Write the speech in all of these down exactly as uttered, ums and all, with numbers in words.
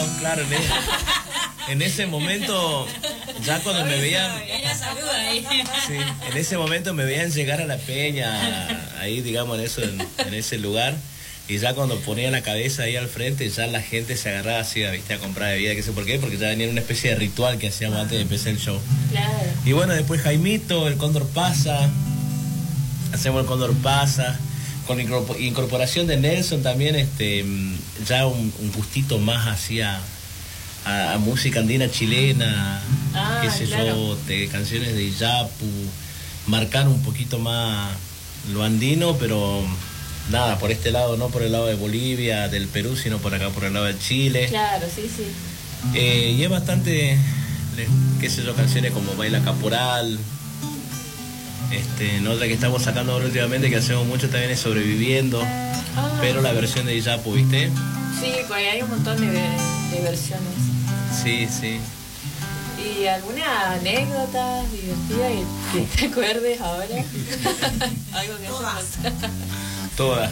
claro, en ese, en ese momento, ya cuando me veían... Ella saluda ahí. Sí, en ese momento me veían llegar a la peña, ahí digamos en, eso, en, en ese lugar, y ya cuando ponía la cabeza ahí al frente, ya la gente se agarraba así, ¿viste? A comprar bebida, que sé por qué, porque ya venía una especie de ritual que hacíamos antes de empezar el show. Claro. Y bueno, después Jaimito, el Cóndor pasa, hacemos el Cóndor pasa, con la incorporación de Nelson también, este, ya un, un gustito más hacia a, a música andina chilena, ah, qué sé claro. yo, de canciones de Iyapu, marcar un poquito más lo andino, pero nada, por este lado, no por el lado de Bolivia, del Perú, sino por acá, por el lado de Chile. Claro, sí, sí. Eh, y es bastante, qué sé yo, canciones como Baila Caporal. Este, en otra que estamos sacando ahora últimamente, que hacemos mucho también, es Sobreviviendo, Ah. pero la versión de Iyapu, ¿viste? Sí, porque hay un montón de, de versiones. Sí, sí. ¿Y alguna anécdota divertida que, que te acuerdes ahora? Algo que haya Todas.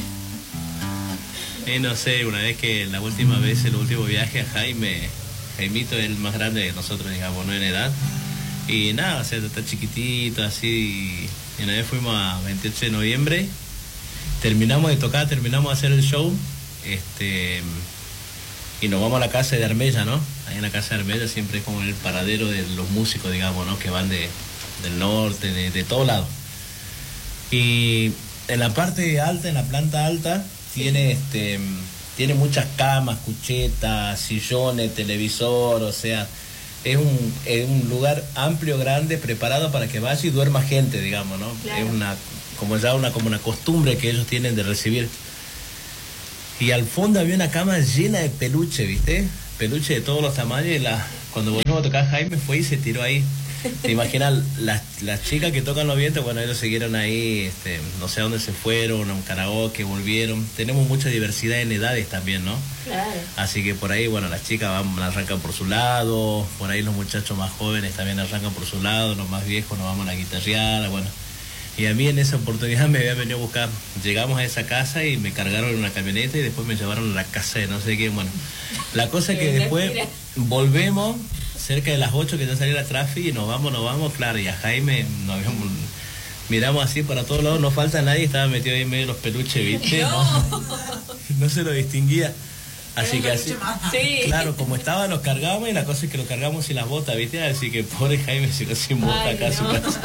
Y no sé, una vez que la última vez, el último viaje a Jaime, Jaimito es el más grande de nosotros, digamos, ¿no? En edad. Y nada, o sea, está chiquitito, así. Y una vez fuimos a veintiocho de noviembre, terminamos de tocar, terminamos de hacer el show, este, y nos vamos a la casa de Armella, ¿no? Ahí en la casa de Armella siempre es como el paradero de los músicos, digamos, ¿no? Que van de, del norte, de, de todo lado. Y en la parte alta, en la planta alta, tiene este, tiene muchas camas, cuchetas, sillones, televisor, o sea, es un, es un lugar amplio, grande, preparado para que vaya y duerma gente, digamos, ¿no? Claro. Es una, como ya una, como una costumbre que ellos tienen de recibir. Y al fondo había una cama llena de peluche, ¿viste? Peluche de todos los tamaños, y la, cuando volvimos a tocar, Jaime fue y se tiró ahí. Te imaginas, las, las chicas que tocan los vientos, bueno, ellos siguieron ahí, este, no sé a dónde se fueron, a un karaoke, volvieron. Tenemos mucha diversidad en edades también, ¿no? Claro. Así que por ahí, bueno, las chicas van, arrancan por su lado, por ahí los muchachos más jóvenes también arrancan por su lado, los más viejos nos vamos a la guitarreada, bueno. Y a mí en esa oportunidad me habían venido a buscar. Llegamos a esa casa y me cargaron en una camioneta y después me llevaron a la casa de no sé qué, bueno. La cosa es que después volvemos cerca de las ocho, que ya salió la tráfico, y nos vamos, nos vamos, claro, y a Jaime nos habíamos, miramos así para todos lados, no falta nadie, estaba metido ahí en medio de los peluches, ¿viste? No, No se lo distinguía. Así que así, sí. claro, como estaba, los cargamos, y la cosa es que lo cargamos sin las botas, ¿viste? Así que pobre Jaime se quedó sin botas acá a su no. casa.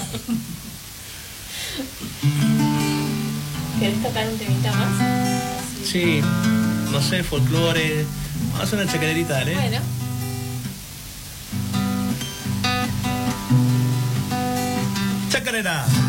¿Querés tocar un temita más? Sí, no sé, folclore. Vamos a hacer una chacarerita, dale. Bueno. Chacarera.